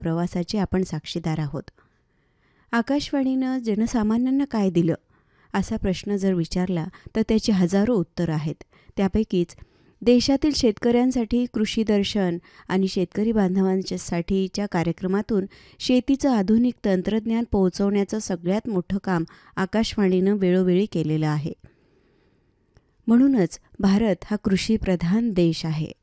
प्रवासाचे आपण साक्षीदार आहोत. आकाशवाणीनं जनसामान्यांना काय दिलं असा प्रश्न जर विचारला तर त्याची हजारो उत्तरं आहेत. त्यापैकीच देशातील शेतकऱ्यांसाठी कृषी दर्शन आणि शेतकरी बांधवांसाठीच्या कार्यक्रमातून शेतीचं आधुनिक तंत्रज्ञान पोहोचवण्याचं सगळ्यात मोठं काम आकाशवाणीनं वेळोवेळी केलेलं आहे. म्हणूनच भारत हा कृषीप्रधान देश आहे.